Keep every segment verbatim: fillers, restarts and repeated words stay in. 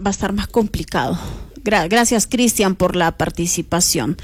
va a estar más complicado. Gra gracias, Cristian, por la participación.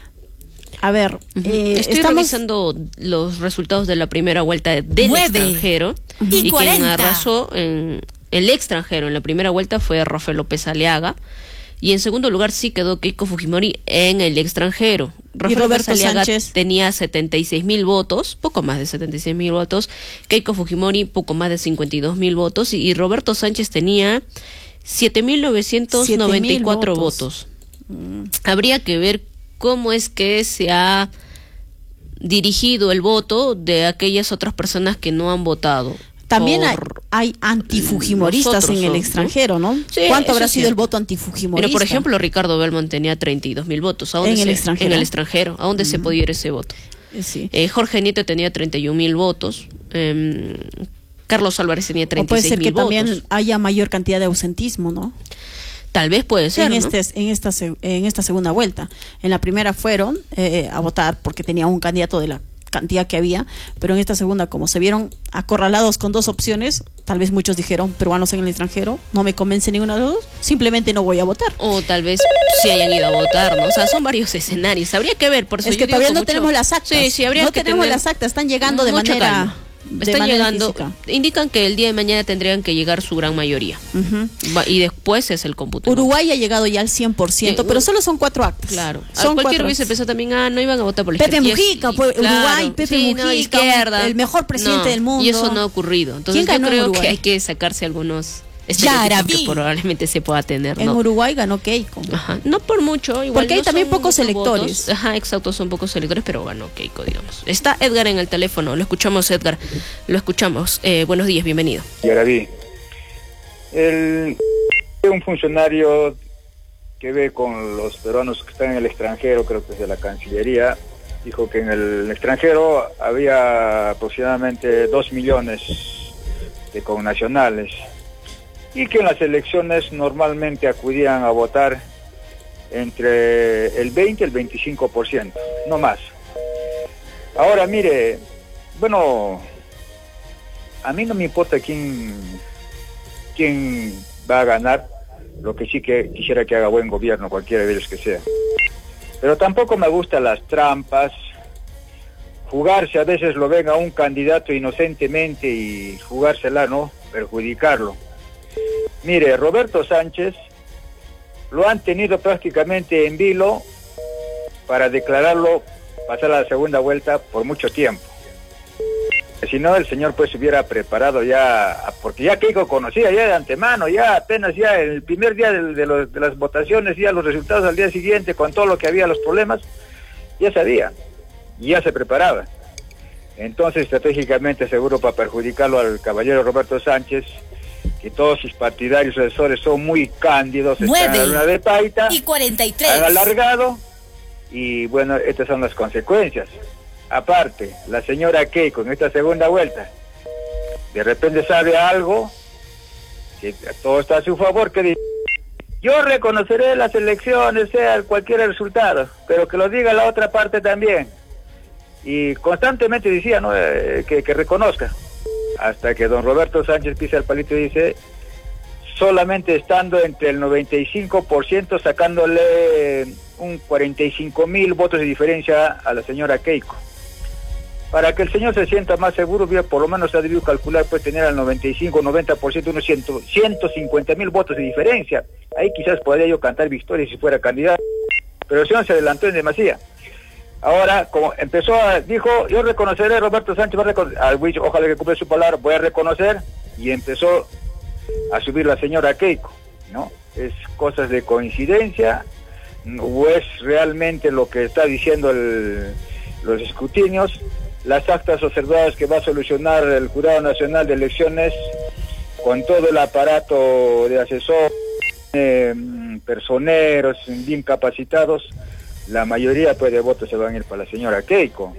A ver, uh-huh. eh, estoy estamos... revisando los resultados de la primera vuelta del extranjero uh-huh. y, y cuarenta. Quien arrasó en el extranjero en la primera vuelta fue Rafael López Aliaga. Y en segundo lugar sí quedó Keiko Fujimori en el extranjero. Rafael Roberto López Aliaga Sánchez tenía setenta y seis mil votos, poco más de setenta y seis mil votos. Keiko Fujimori poco más de cincuenta y dos mil votos. Y, y Roberto Sánchez tenía siete mil novecientos noventa y cuatro votos. Mm. Habría que ver cómo es que se ha dirigido el voto de aquellas otras personas que no han votado. También hay, hay antifujimoristas en el extranjero, ¿no? Sí, ¿Cuánto habrá sí. sido el voto antifujimorista? Pero, por ejemplo, Ricardo Belmont tenía treinta y dos mil votos. ¿A dónde ¿En se, el extranjero? En el extranjero. ¿A dónde mm. se podía ir ese voto? Sí. Eh, Jorge Nieto tenía treinta y un mil votos. Eh, Carlos Álvarez tenía treinta y seis mil votos. O puede ser que también haya mayor cantidad de ausentismo, ¿no? Tal vez puede ser, en, ¿no? este, en, esta, en esta segunda vuelta. En la primera fueron eh, a votar porque tenía un candidato de la cantidad que había, pero en esta segunda, como se vieron acorralados con dos opciones, tal vez muchos dijeron, peruanos en el extranjero, no me convence ninguna de las dos, simplemente no voy a votar. O tal vez sí hayan ido a votar, ¿no? O sea, son varios escenarios, habría que ver. Por eso es que todavía no mucho... tenemos las actas. Sí, sí, habría no que tenemos tener... las actas, están llegando de manera... Calma. De Están manera llegando, física. Indican que el día de mañana tendrían que llegar su gran mayoría. Uh-huh. Y después es el cómputo. Uruguay ha llegado ya al cien por ciento, eh, pero solo son cuatro actas. Claro. Son cualquier hubiese pensado también, ah, no iban a votar por la Pepe izquierda. Mujica, pues, claro, Uruguay, Pepe sí, Mujica, no, izquierda. el mejor presidente no, del mundo. Y eso no ha ocurrido. Entonces yo creo que hay que sacarse algunos estereotipos que probablemente se pueda tener, ¿no? En Uruguay ganó Keiko. Ajá, no por mucho, igual. Porque hay no también pocos electores. Votos. Ajá, exacto, son pocos electores, pero ganó Keiko, digamos. Está Edgar en el teléfono, lo escuchamos, Edgar, lo escuchamos. Eh, buenos días, bienvenido. Yaraví, el un funcionario que ve con los peruanos que están en el extranjero, creo que es de la Cancillería, dijo que en el extranjero había aproximadamente dos millones de connacionales y que en las elecciones normalmente acudían a votar entre el veinte y el veinticinco por ciento, no más. Ahora mire, bueno, a mí no me importa quién, quién va a ganar, lo que sí que quisiera que haga buen gobierno, cualquiera de ellos que sea. Pero tampoco me gustan las trampas, jugarse, a veces lo ven a un candidato inocentemente y jugársela, ¿no? Perjudicarlo. Mire, Roberto Sánchez lo han tenido prácticamente en vilo para declararlo, pasar a la segunda vuelta por mucho tiempo. Si no, el señor pues se hubiera preparado ya, porque ya Keiko conocía ya de antemano, ya apenas ya el primer día de, de, los, de las votaciones, ya los resultados al día siguiente, con todo lo que había, los problemas, ya sabía, ya se preparaba. Entonces, estratégicamente, seguro para perjudicarlo al caballero Roberto Sánchez, que todos sus partidarios y asesores son muy cándidos, están en la de paita, y cuarenta y tres. Han alargado, y bueno, estas son las consecuencias. Aparte, la señora Keiko en esta segunda vuelta, de repente sabe algo, que todo está a su favor, que dice, yo reconoceré las elecciones, sea cualquier resultado, pero que lo diga la otra parte también. Y constantemente decía, ¿no? eh, que, que reconozca. Hasta que don Roberto Sánchez pisa el palito y dice, solamente estando entre el noventa y cinco por ciento, sacándole un cuarenta y cinco mil votos de diferencia a la señora Keiko. Para que el señor se sienta más seguro, por lo menos ha debido calcular, pues tener al noventa y cinco, noventa por ciento, unos ciento cincuenta mil votos de diferencia. Ahí quizás podría yo cantar victoria si fuera candidato, pero el señor se adelantó en demasía. Ahora, como empezó, a, dijo, yo reconoceré a Roberto Sánchez, va a reconocer, al Huicho, ojalá que cumpla su palabra, voy a reconocer, y empezó a subir la señora Keiko, ¿no? Es cosas de coincidencia, o es realmente lo que está diciendo el, los escrutinios, las actas observadas que va a solucionar el Jurado Nacional de Elecciones con todo el aparato de asesor, eh, personeros bien capacitados. La mayoría pues, de votos se van a ir para la señora Keiko.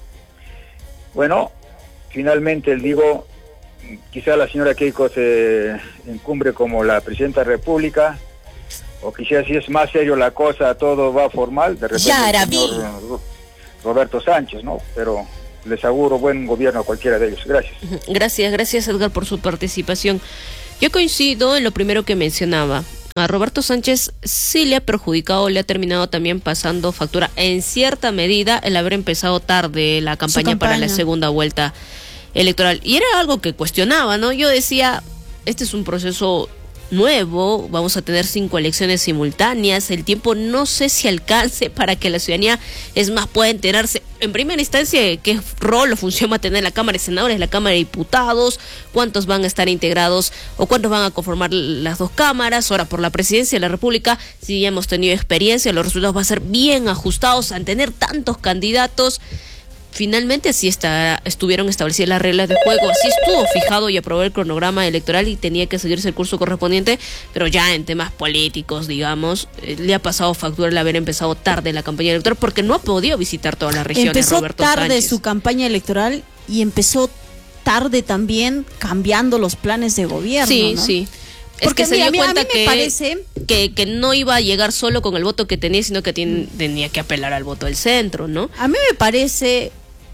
Bueno, finalmente digo, quizá la señora Keiko se encumbre como la presidenta de la República, o quizás si es más serio la cosa, todo va formal, de repente el señor Roberto Sánchez, ¿no? Pero les auguro buen gobierno a cualquiera de ellos. Gracias. Gracias, gracias Edgar por su participación. Yo coincido en lo primero que mencionaba. A Roberto Sánchez sí le ha perjudicado, le ha terminado también pasando factura en cierta medida el haber empezado tarde la campaña, campaña para la segunda vuelta electoral. Y era algo que cuestionaba, ¿no? Yo decía, este es un proceso nuevo, vamos a tener cinco elecciones simultáneas, el tiempo no sé si alcance para que la ciudadanía, es más, pueda enterarse en primera instancia qué rol o función va a tener la Cámara de Senadores, la Cámara de Diputados, cuántos van a estar integrados o cuántos van a conformar las dos cámaras. Ahora, por la presidencia de la República, si ya hemos tenido experiencia, los resultados van a ser bien ajustados al tener tantos candidatos. Finalmente así está, estuvieron establecidas las reglas de juego, así estuvo fijado y aprobó el cronograma electoral y tenía que seguirse el curso correspondiente, pero ya en temas políticos, digamos, eh, le ha pasado factura el haber empezado tarde la campaña electoral porque no ha podido visitar todas las regiones. Empezó Roberto tarde Sánchez. su campaña electoral y empezó tarde también cambiando los planes de gobierno. Sí, ¿no? sí. Porque es que se mira, dio cuenta a mí que, me parece que, que no iba a llegar solo con el voto que tenía, sino que tiene, tenía que apelar al voto del centro, ¿no? A mí me parece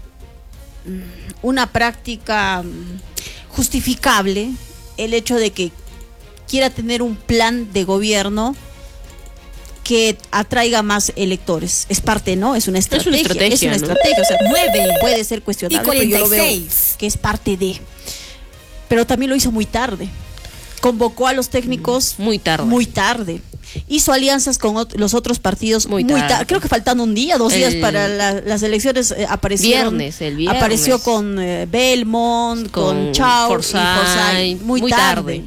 una práctica justificable el hecho de que quiera tener un plan de gobierno que atraiga más electores. Es parte, ¿no? Es una estrategia. Es una estrategia, es una ¿no? estrategia. O sea, nueve puede ser cuestionable, pero yo lo veo que es parte de. Pero también lo hizo muy tarde. Convocó a los técnicos muy tarde. Muy tarde. Hizo alianzas con ot- los otros partidos muy tarde. Muy tarde. Creo que faltando un día, dos el días para la, las elecciones eh, aparecieron. Viernes, el viernes. Apareció con eh, Belmont, con, con Chao Forsyth, y Forsyth. Muy, muy tarde. tarde.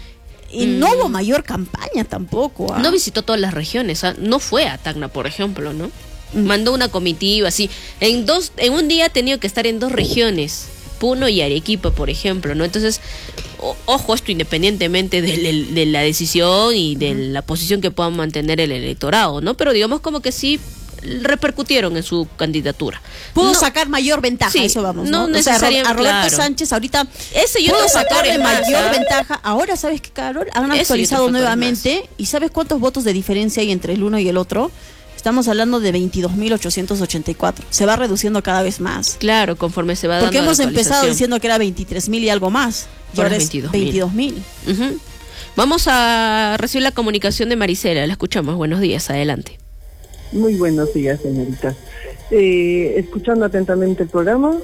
Y mm. no hubo mayor campaña tampoco. ¿ah? No visitó todas las regiones. ¿ah? No fue a Tacna, por ejemplo, ¿no? Mm. Mandó una comitiva así. En dos, en un día ha tenido que estar en dos regiones. Puno y Arequipa, por ejemplo, ¿no? Entonces, o, ojo, esto independientemente de, de, de la decisión y de la posición que pueda mantener el electorado, ¿no? Pero digamos como que sí repercutieron en su candidatura. Pudo no, sacar mayor ventaja, sí, eso vamos, ¿no? No o sea, a Roberto claro. Sánchez ahorita ese yo pudo no sacarle mayor ¿eh? ventaja. Ahora, ¿sabes qué, Carol? Han actualizado nuevamente más. ¿Y sabes cuántos votos de diferencia hay entre el uno y el otro? Estamos hablando de veintidós mil ochocientos ochenta y cuatro. Se va reduciendo cada vez más. Claro, conforme se va dando. Porque hemos empezado diciendo que era veintitrés mil y algo más. Y ahora es veintidós mil. Uh-huh. Vamos a recibir la comunicación de Marisela. La escuchamos. Buenos días. Adelante. Muy buenos días, señorita. Eh, escuchando atentamente el programa,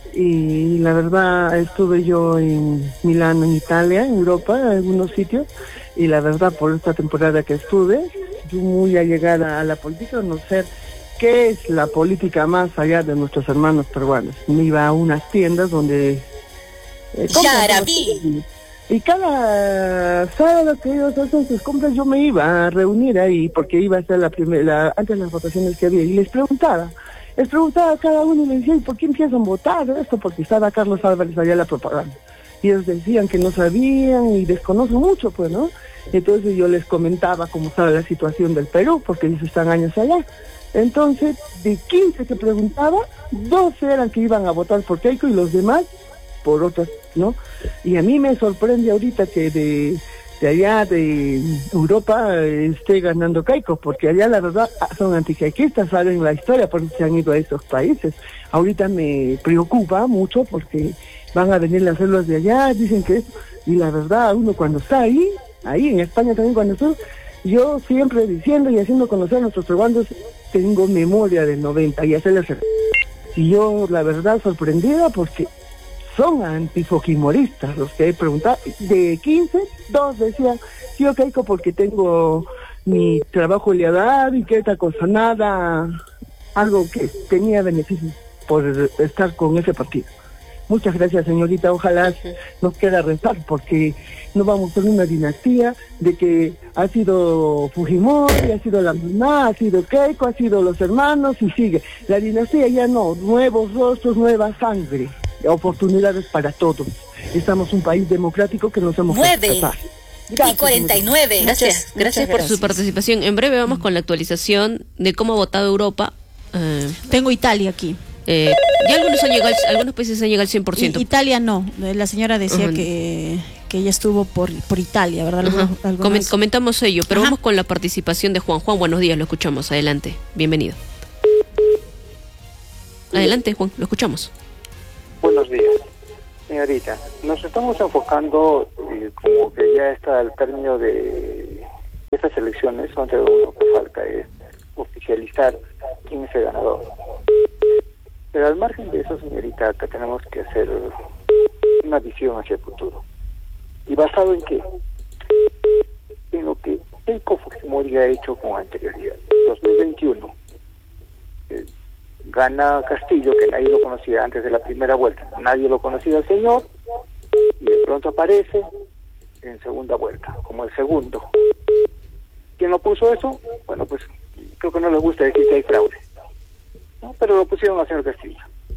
y la verdad estuve yo en Milán, en Italia, en Europa, en algunos sitios, y la verdad por esta temporada que estuve, yo muy allegada a la política, conocer qué es la política más allá de nuestros hermanos peruanos. Me iba a unas tiendas donde... Eh, ¡Yarabí! Y cada sábado que ellos hacen sus compras, yo me iba a reunir ahí, porque iba a ser la primera, antes de las votaciones que había, y les preguntaba, les preguntaba a cada uno y les decía, ¿y por qué empiezan a votar esto? Porque estaba Carlos Álvarez allá en la propaganda. Y ellos decían que no sabían y desconocen mucho, pues, ¿no? Entonces yo les comentaba cómo estaba la situación del Perú, porque ellos están años allá. Entonces, de quince que preguntaba, doce eran que iban a votar por Keiko y los demás por otras, ¿no? Y a mí me sorprende ahorita que de, de allá de Europa eh, esté ganando Keiko, porque allá la verdad son anticaquistas, saben la historia, por eso se han ido a esos países. Ahorita me preocupa mucho porque van a venir las células de allá, dicen que eso, y la verdad uno cuando está ahí, ahí en España también cuando estoy, yo siempre diciendo y haciendo conocer a nuestros peruanos, tengo memoria del noventa y hacerles... Y yo la verdad sorprendida porque son antifujimoristas los que he preguntado. De quince, dos decían, sí, ok, porque tengo mi trabajo liadado y que otra cosa, nada, algo que tenía beneficio por estar con ese partido. Muchas gracias, señorita, ojalá nos quede rezar, porque no vamos a tener una dinastía de que ha sido Fujimori, ha sido la mamá, ha sido Keiko, ha sido los hermanos y sigue. La dinastía ya no, nuevos rostros, nueva sangre. Oportunidades para todos. Estamos un país democrático que nos hemos nueve y cuarenta y nueve. Gracias, gracias, gracias por gracias. su participación. En breve vamos con la actualización de cómo ha votado Europa. Eh, Tengo Italia aquí. Eh, ya algunos han llegado, algunos países han llegado al cien por ciento. Y, Italia no. La señora decía uh-huh. que, que ella estuvo por, por Italia, ¿verdad? Algunos, uh-huh. algunos... Coment, comentamos ello, pero Ajá. vamos con la participación de Juan. Juan, buenos días, lo escuchamos. Adelante, bienvenido. Adelante, Juan, lo escuchamos. Buenos días, señorita. Nos estamos enfocando eh, como que ya está el término de elecciones, donde lo único que falta es oficializar quién es el ganador. Pero al margen de eso, señorita, acá tenemos que hacer una visión hacia el futuro. ¿Y basado en qué? En lo que Keiko Fujimori ha hecho con anterioridad. dos mil veintiuno eh, gana Castillo, que nadie lo conocía antes de la primera vuelta. Nadie lo conocía al señor, y de pronto aparece en segunda vuelta, como el segundo. ¿Quién lo puso eso? Bueno, pues creo que no les gusta decir que hay fraude, ¿no? Pero lo pusieron al señor Castillo.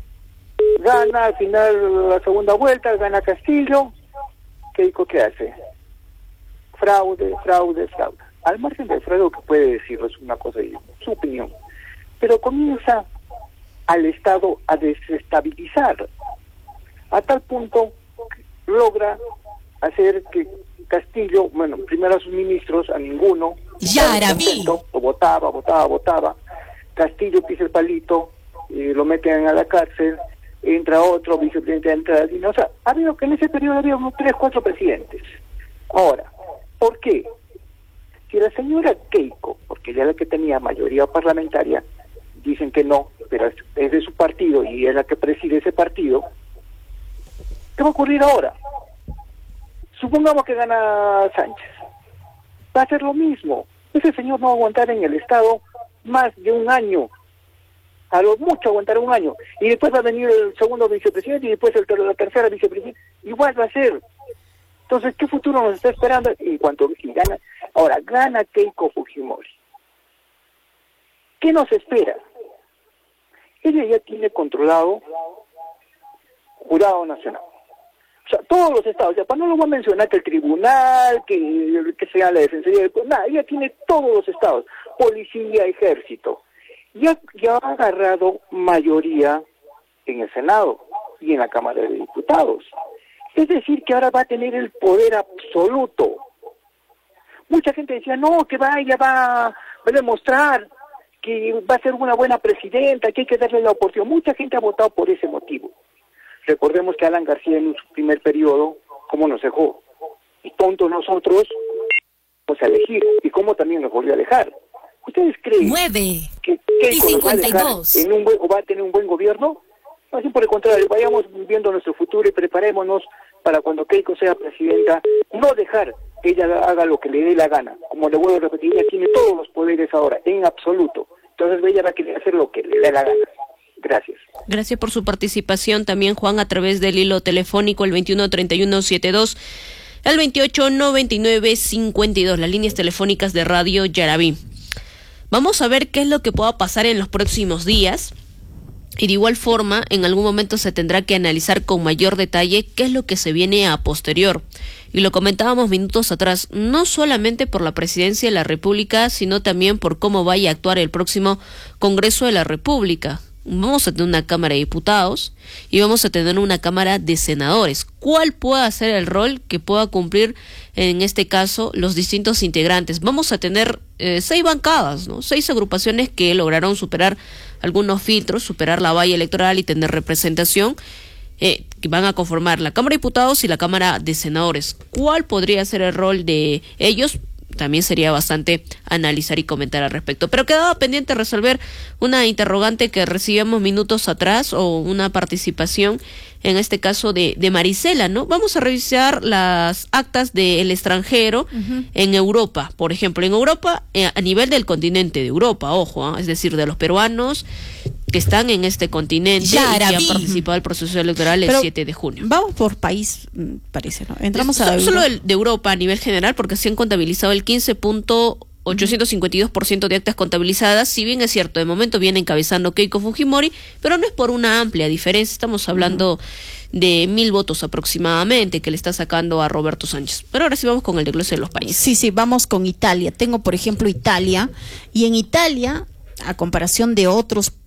Gana al final la segunda vuelta, gana Castillo. Keiko, ¿qué hace? Fraude, fraude, fraude. Al margen del fraude, que puede decirlo, es una cosa y su opinión. Pero comienza al Estado a desestabilizar, a tal punto que logra hacer que Castillo, bueno, primero a sus ministros, a ninguno, Yaraví, lo votaba, votaba, votaba. Castillo pisa el palito, eh, lo meten a la cárcel, entra otro vicepresidente de entrada. O sea, ha habido que en ese periodo había unos tres, cuatro presidentes. Ahora, ¿por qué? Si la señora Keiko, porque ella es la que tenía mayoría parlamentaria, dicen que no, pero es, es de su partido y es la que preside ese partido, ¿qué va a ocurrir ahora? Supongamos que gana Sánchez. Va a ser lo mismo. Ese señor no va a aguantar en el Estado más de un año. A lo mucho aguantar un año. Y después va a venir el segundo vicepresidente y después el ter la tercera vicepresidente. Igual va a ser. Entonces, ¿qué futuro nos está esperando en cuanto si gana? Ahora, gana Keiko Fujimori. ¿Qué nos espera? Ella ya tiene controlado Jurado Nacional. O sea, todos los estados, ya para no lo voy a mencionar que el tribunal, que, que sea la defensoría, nada, ella tiene todos los estados, policía, ejército. Ya, ya ha agarrado mayoría en el Senado y en la Cámara de Diputados. Es decir, que ahora va a tener el poder absoluto. Mucha gente decía, no, que va, ella va, va a demostrar que va a ser una buena presidenta, que hay que darle la oportunidad. Mucha gente ha votado por ese motivo. Recordemos que Alan García en su primer periodo, cómo nos dejó. Y tontos nosotros, vamos a elegir. Y cómo también nos volvió a dejar. ¿Ustedes creen nueve que Keiko nos va a dejar en un buen, o va a tener un buen gobierno? Así por el contrario, vayamos viendo nuestro futuro y preparémonos para cuando Keiko sea presidenta, no dejar que ella haga lo que le dé la gana. Como le vuelvo a repetir, ella tiene todos los poderes ahora, en absoluto. Entonces ella va a querer hacer lo que le dé la gana. Gracias. Gracias por su participación también, Juan, a través del hilo telefónico el veintiuno treinta y uno setenta y dos, el veintiocho noventa y nueve cincuenta y dos, las líneas telefónicas de Radio Yaraví. Vamos a ver qué es lo que pueda pasar en los próximos días. Y de igual forma, en algún momento se tendrá que analizar con mayor detalle qué es lo que se viene a posterior. Y lo comentábamos minutos atrás, no solamente por la presidencia de la República, sino también por cómo vaya a actuar el próximo Congreso de la República. Vamos a tener una Cámara de Diputados y vamos a tener una Cámara de Senadores. ¿Cuál puede ser el rol que pueda cumplir, en este caso, los distintos integrantes? Vamos a tener eh, seis bancadas, ¿no? Seis agrupaciones que lograron superar algunos filtros, superar la valla electoral y tener representación, eh, que van a conformar la Cámara de Diputados y la Cámara de Senadores. ¿Cuál podría ser el rol de ellos? También sería bastante analizar y comentar al respecto. Pero quedaba pendiente resolver una interrogante que recibíamos minutos atrás, o una participación, en este caso de, de Marisela, ¿no? Vamos a revisar las actas del extranjero uh-huh. en Europa, por ejemplo. En Europa, eh, a nivel del continente de Europa, ojo, ¿eh? Es decir, de los peruanos que están en este continente ya, y que han participado del proceso electoral el Pero siete de junio. Vamos por país, parece, ¿no? Entramos so, a Solo de Europa a nivel general, porque se han contabilizado el quince punto ochocientos cincuenta y dos por ciento de actas contabilizadas. Si bien es cierto, de momento viene encabezando Keiko Fujimori, pero no es por una amplia diferencia. Estamos hablando uh-huh. de mil votos aproximadamente que le está sacando a Roberto Sánchez. Pero ahora sí vamos con el desglose de los países. Sí, sí, vamos con Italia. Tengo, por ejemplo, Italia, y en Italia, a comparación de otros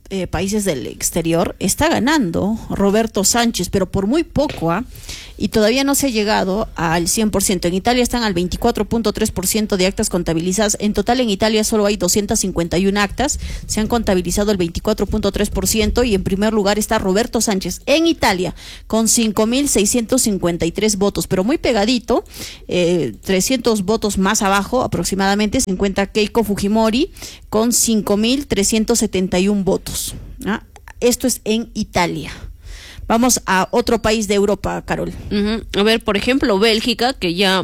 eh, países del exterior, está ganando Roberto Sánchez, pero por muy poco, ¿ah? Y todavía no se ha llegado al cien por ciento. En Italia están al veinticuatro punto tres por ciento de actas contabilizadas. En total en Italia solo hay doscientas cincuenta y una actas, se han contabilizado el veinticuatro punto tres por ciento y en primer lugar está Roberto Sánchez en Italia con cinco mil seiscientos cincuenta y tres votos, pero muy pegadito, eh, trescientos votos más abajo aproximadamente se encuentra Keiko Fujimori con cinco mil trescientos setenta y un votos. ¿Ah? Esto es en Italia. Vamos a otro país de Europa, Carol. Uh-huh. A ver, por ejemplo, Bélgica, que ya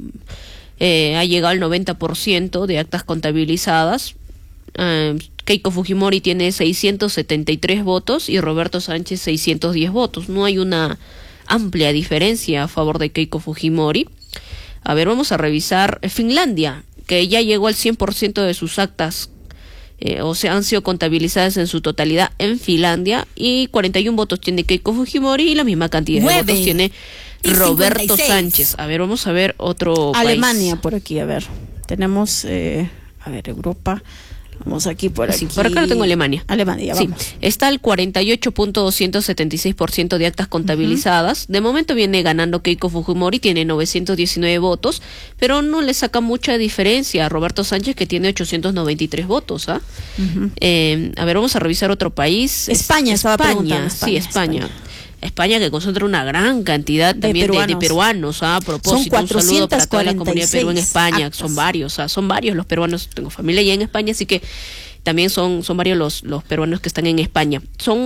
eh, ha llegado al noventa por ciento de actas contabilizadas. Uh, Keiko Fujimori tiene seiscientos setenta y tres votos y Roberto Sánchez seiscientos diez votos. No hay una amplia diferencia a favor de Keiko Fujimori. A ver, vamos a revisar Finlandia, que ya llegó al cien por ciento de sus actas Eh, o sea, han sido contabilizadas en su totalidad en Finlandia y cuarenta y un votos tiene Keiko Fujimori y la misma cantidad de votos tiene Roberto cincuenta y seis. Sánchez. A ver, vamos a ver otro Alemania país. Por aquí, a ver, tenemos, eh, a ver, Europa, vamos aquí por aquí. Sí, por acá lo tengo Alemania. Alemania, vamos. Sí, está al cuarenta y ocho punto doscientos setenta y seis por ciento de actas contabilizadas. Uh-huh. De momento viene ganando Keiko Fujimori, tiene novecientos diecinueve votos, pero no le saca mucha diferencia a Roberto Sánchez, que tiene ochocientos noventa y tres votos. ¿ah? Uh-huh. eh, a ver, vamos a revisar otro país. España, es, estaba España, preguntando. España, sí, España. España. España, que concentra una gran cantidad de también peruanos. De, de peruanos, ¿ah? A propósito, un saludo para toda la comunidad de Perú en España, actas. Son varios, ¿ah? Son varios los peruanos, tengo familia allá en España, así que también son, son varios los, los peruanos que están en España.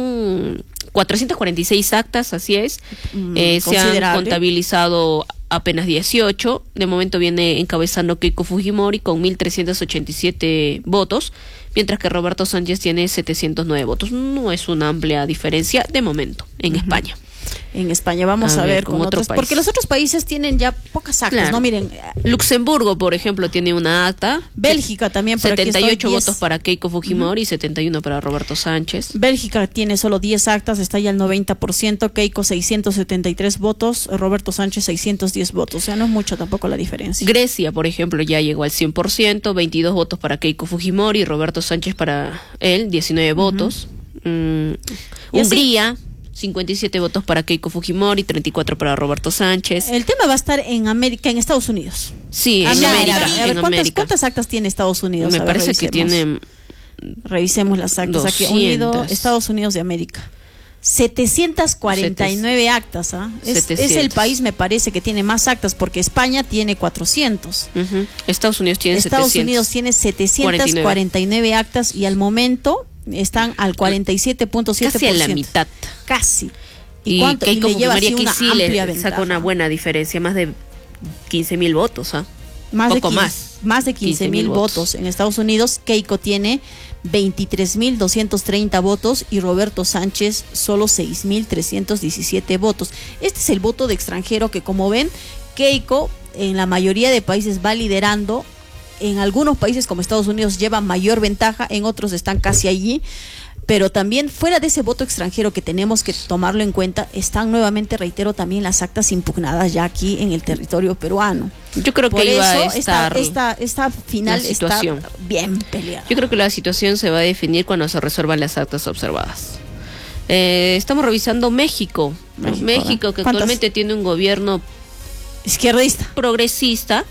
Son cuatrocientas cuarenta y seis actas, así es, mm, eh, se han contabilizado apenas dieciocho, de momento viene encabezando Keiko Fujimori con mil trescientos ochenta y siete votos, mientras que Roberto Sánchez tiene setecientos nueve votos. No es una amplia diferencia de momento en uh-huh. España. En España, vamos a, a ver, ver con, con otros, otro porque los otros países tienen ya pocas actas, claro. ¿no? Miren, Luxemburgo, por ejemplo, tiene una acta. Bélgica también, por setenta y ocho aquí votos para Keiko Fujimori uh-huh. y setenta y uno para Roberto Sánchez. Bélgica tiene solo diez actas, está ya al noventa por ciento, Keiko seiscientos setenta y tres votos, Roberto Sánchez seiscientos diez votos, o sea, no es mucho tampoco la diferencia. Grecia, por ejemplo, ya llegó al cien por ciento, veintidós votos para Keiko Fujimori, Roberto Sánchez para él, diecinueve uh-huh. votos. Mm, Hungría, cincuenta y siete votos para Keiko Fujimori, treinta y cuatro para Roberto Sánchez. El tema va a estar en América, en Estados Unidos. Sí, en América. América. A ver, en ¿cuántas, América. ¿Cuántas actas tiene Estados Unidos? Me a ver, parece revisemos. que tiene... Revisemos las actas aquí. Unido, Estados Unidos de América. setecientas cuarenta y nueve actas. ¿ah? Es, es el país, me parece, que tiene más actas, porque España tiene cuatrocientos. Uh-huh. Estados Unidos tiene Estados setecientos. Unidos tiene setecientas cuarenta y nueve actas y al momento están al cuarenta y siete punto siete por ciento. Casi a la mitad. Casi. Y, y Keiko Fujimori aquí sí le ventaja. saca una buena diferencia, más de quince mil votos. ¿ah? Más Poco de quince, más. Más de quince mil votos. votos. En Estados Unidos, Keiko tiene veintitrés mil doscientos treinta votos y Roberto Sánchez solo seis mil trescientos diecisiete votos. Este es el voto de extranjero que, como ven, Keiko en la mayoría de países va liderando. En algunos países como Estados Unidos lleva mayor ventaja, en otros están casi allí. Pero también fuera de ese voto extranjero que tenemos que tomarlo en cuenta, están nuevamente, reitero, también las actas impugnadas ya aquí en el territorio peruano. Yo creo Por que iba eso a estar esta, esta, esta final está bien peleada. Yo creo que la situación se va a definir cuando se resuelvan las actas observadas. Eh, estamos revisando México. México, México que ¿cuántas? Actualmente tiene un gobierno izquierdista, progresista.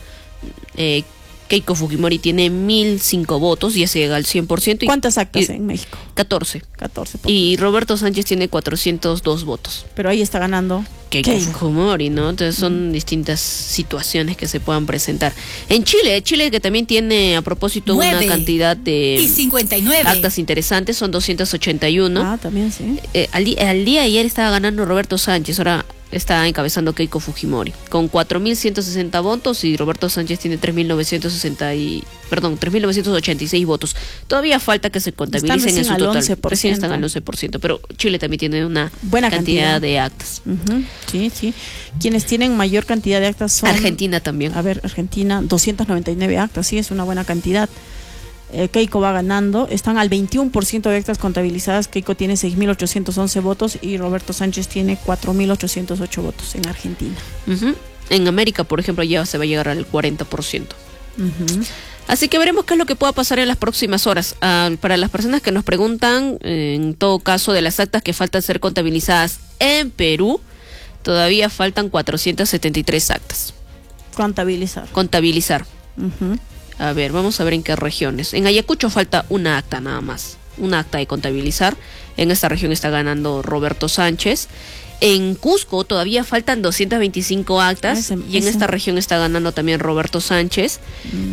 Eh, Keiko Fujimori tiene mil cinco votos y ya se llega al cien por ciento. ¿Cuántas actas y, en México? catorce. catorce y Roberto Sánchez tiene cuatrocientos dos votos. Pero ahí está ganando Keiko Fujimori, ¿no? Entonces son mm. distintas situaciones que se puedan presentar. En Chile, Chile que también tiene a propósito nueve, una cantidad de y cincuenta y nueve actas interesantes, son doscientos ochenta y uno. Ah, también sí. Eh, al, di al día de ayer estaba ganando Roberto Sánchez, ahora está encabezando Keiko Fujimori con cuatro mil ciento sesenta votos y Roberto Sánchez tiene tres mil novecientos sesenta y perdón, tres mil novecientos ochenta y seis votos. Todavía falta que se contabilicen en su total. Recién están al once por ciento, pero Chile también tiene una buena cantidad, cantidad de actas. Uh-huh. Sí, sí. Quienes tienen mayor cantidad de actas son Argentina también. A ver, Argentina, doscientas noventa y nueve actas, sí, es una buena cantidad. Eh, Keiko va ganando, están al veintiuno por ciento de actas contabilizadas. Keiko tiene seis mil ochocientos once votos y Roberto Sánchez tiene cuatro mil ochocientos ocho votos en Argentina. Uh-huh. En América, por ejemplo, ya se va a llegar al cuarenta por ciento. Uh-huh. Así que veremos qué es lo que pueda pasar en las próximas horas. Uh, para las personas que nos preguntan, en todo caso, de las actas que faltan ser contabilizadas en Perú, todavía faltan cuatrocientas setenta y tres actas. Contabilizar. Contabilizar. Uh-huh. A ver, vamos a ver en qué regiones. En Ayacucho falta una acta nada más, una acta de contabilizar. En esta región está ganando Roberto Sánchez. En Cusco todavía faltan doscientas veinticinco actas ese, y en ese. esta región está ganando también Roberto Sánchez. Mm.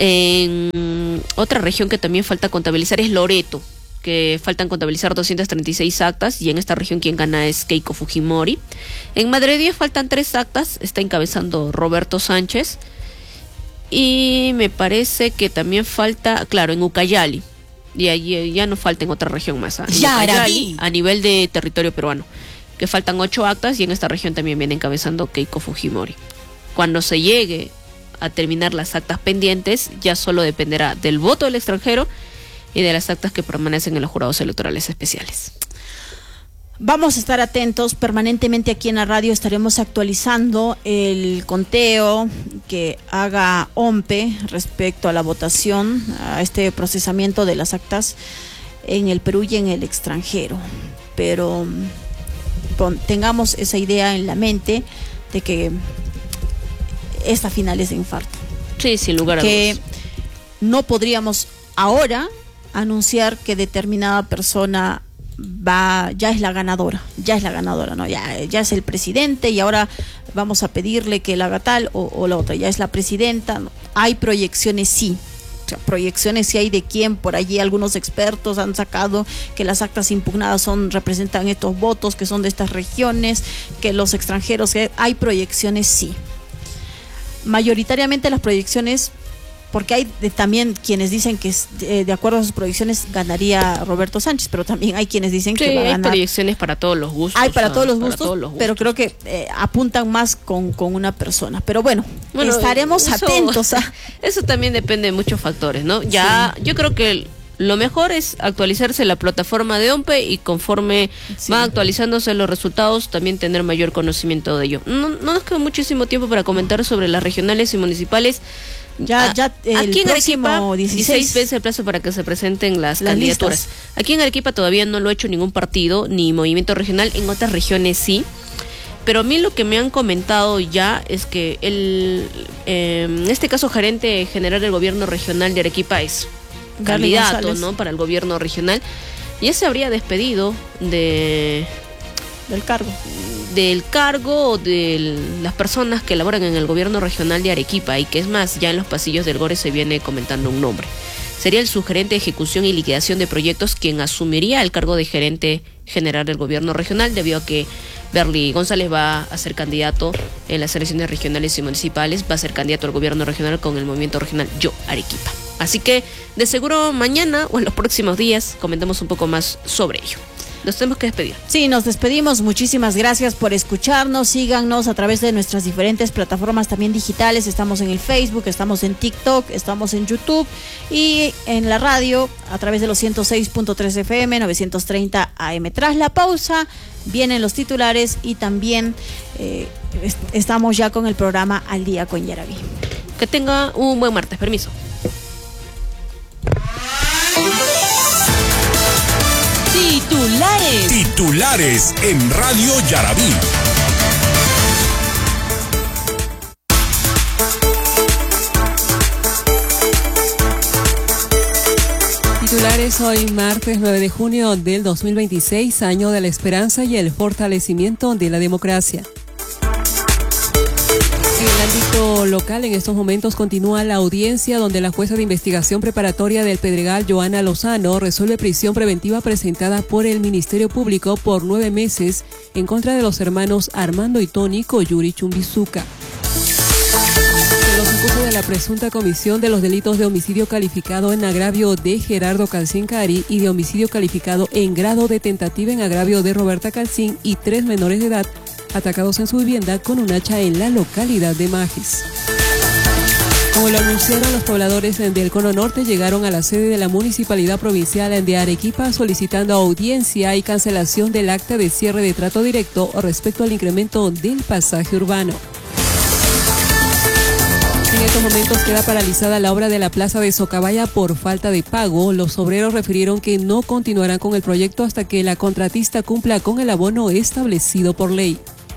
En otra región que también falta contabilizar es Loreto, que faltan contabilizar doscientas treinta y seis actas y en esta región quien gana es Keiko Fujimori. En Madrid faltan tres actas, está encabezando Roberto Sánchez. Y me parece que también falta, claro, en Ucayali. Y allí ya no falta en otra región más. ¿eh? Ya, Ucayali, a nivel de territorio peruano. Que faltan ocho actas y en esta región también viene encabezando Keiko Fujimori. Cuando se llegue a terminar las actas pendientes, ya solo dependerá del voto del extranjero y de las actas que permanecen en los jurados electorales especiales. Vamos a estar atentos permanentemente aquí en la radio, estaremos actualizando el conteo que haga O M P E respecto a la votación, a este procesamiento de las actas en el Perú y en el extranjero. Pero pon, tengamos esa idea en la mente de que esta final es de infarto. Sí, sin lugar a dudas. Que no podríamos ahora anunciar que determinada persona va, ya es la ganadora, ya es la ganadora, ¿no? Ya, ya es el presidente y ahora vamos a pedirle que él haga tal o, o la otra, ya es la presidenta, ¿no? Hay proyecciones, sí, o sea, proyecciones sí hay de quién, por allí algunos expertos han sacado que las actas impugnadas son, representan estos votos que son de estas regiones, que los extranjeros, que hay proyecciones, sí. Mayoritariamente las proyecciones, porque hay de, también quienes dicen que eh, de acuerdo a sus proyecciones ganaría Roberto Sánchez, pero también hay quienes dicen sí, que va a ganar. Hay proyecciones para todos los gustos. Hay para, ¿no? todos, los para gustos, todos los gustos, pero creo que eh, apuntan más con, con una persona. Pero bueno, bueno estaremos eso, atentos a... Eso también depende de muchos factores, ¿no? Ya, sí. Yo creo que lo mejor es actualizarse la plataforma de O M P E y conforme sí. van actualizándose los resultados, también tener mayor conocimiento de ello. No, no nos queda muchísimo tiempo para comentar sobre las regionales y municipales. Ya, ya el aquí en Arequipa, dieciséis veces el plazo para que se presenten las, las candidaturas. Listas. Aquí en Arequipa todavía no lo ha hecho ningún partido ni movimiento regional, en otras regiones sí. Pero a mí lo que me han comentado ya es que el, eh, en este caso, gerente general del gobierno regional de Arequipa es Garly candidato, González, ¿no? Para el gobierno regional. Ya se habría despedido de del cargo. del cargo de las personas que laboran en el gobierno regional de Arequipa, y que es más, ya en los pasillos del Gore se viene comentando un nombre. Sería el subgerente de ejecución y liquidación de proyectos quien asumiría el cargo de gerente general del gobierno regional, debido a que Garly González va a ser candidato en las elecciones regionales y municipales, va a ser candidato al gobierno regional con el movimiento regional Yo Arequipa. Así que de seguro mañana o en los próximos días comentamos un poco más sobre ello. Nos tenemos que despedir. Sí, nos despedimos. Muchísimas gracias por escucharnos. Síganos a través de nuestras diferentes plataformas también digitales. Estamos en el Facebook, estamos en TikTok, estamos en YouTube y en la radio a través de los ciento seis punto tres F M, novecientos treinta A M. Tras la pausa vienen los titulares y también eh, est- estamos ya con el programa Al Día con Yaraví. Que tenga un buen martes. Permiso. Titulares. Titulares en Radio Yaraví. Titulares hoy martes nueve de junio del dos mil veintiséis, año de la esperanza y el fortalecimiento de la democracia. En el ámbito local, en estos momentos continúa la audiencia donde la jueza de investigación preparatoria del Pedregal, Joana Lozano, resuelve prisión preventiva presentada por el Ministerio Público por nueve meses en contra de los hermanos Armando y Tony Coyuri Chumbizuca. En los acusos de la presunta comisión de los delitos de homicidio calificado en agravio de Gerardo Calcín Cari y de homicidio calificado en grado de tentativa en agravio de Roberta Calcín y tres menores de edad atacados en su vivienda con un hacha en la localidad de Magis. Como lo anunciaron, los pobladores del Cono Norte llegaron a la sede de la Municipalidad Provincial de Arequipa solicitando audiencia y cancelación del acta de cierre de trato directo respecto al incremento del pasaje urbano. En el estos momentos queda paralizada la obra de la Plaza de Socabaya por falta de pago. Los obreros refirieron que no continuarán con el proyecto hasta que la contratista cumpla con el abono establecido por ley.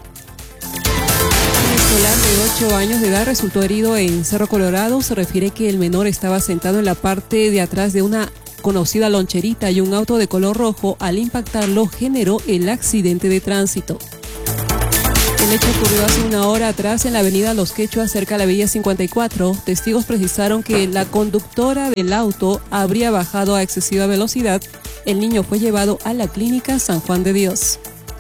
Un escolar de ocho años de edad resultó herido en Cerro Colorado. Se refiere que el menor estaba sentado en la parte de atrás de una conocida loncherita y un auto de color rojo. Al impactarlo generó el accidente de tránsito. El hecho ocurrió hace una hora atrás en la avenida Los Quechuas, cerca de la Villa cincuenta y cuatro. Testigos precisaron que la conductora del auto habría bajado a excesiva velocidad. El niño fue llevado a la clínica San Juan de Dios.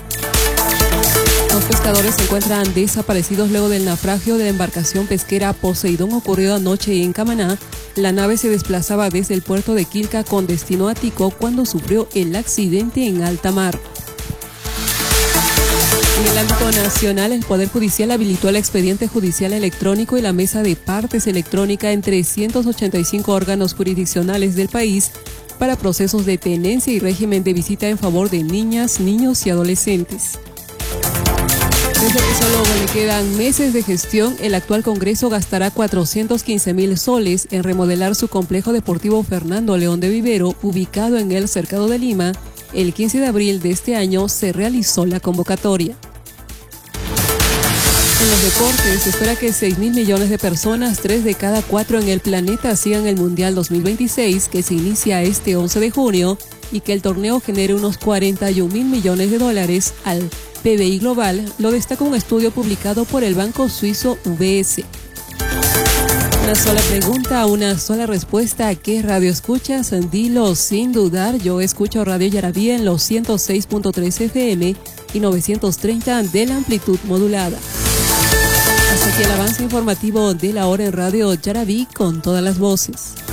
Dos pescadores se encuentran desaparecidos luego del naufragio de la embarcación pesquera Poseidón ocurrido anoche en Camaná. La nave se desplazaba desde el puerto de Quilca con destino a Tico cuando sufrió el accidente en alta mar. En el ámbito nacional, el Poder Judicial habilitó el expediente judicial electrónico y la mesa de partes electrónica en trescientos ochenta y cinco órganos jurisdiccionales del país para procesos de tenencia y régimen de visita en favor de niñas, niños y adolescentes. Desde que solo le quedan meses de gestión, el actual Congreso gastará cuatrocientos quince mil soles en remodelar su complejo deportivo Fernando León de Vivero, ubicado en el Cercado de Lima. El quince de abril de este año se realizó la convocatoria. En los deportes, se espera que seis mil millones de personas, tres de cada cuatro en el planeta, sigan el Mundial dos mil veintiséis, que se inicia este once de junio, y que el torneo genere unos cuarenta y un mil millones de dólares al P B I global, lo destaca un estudio publicado por el banco suizo U B S. Una sola pregunta, una sola respuesta. ¿A qué radio escuchas? Dilo sin dudar. Yo escucho Radio Yarabí en los ciento seis punto tres F M y novecientos treinta de la amplitud modulada. Hasta aquí el avance informativo de la hora en Radio Yarabí con todas las voces.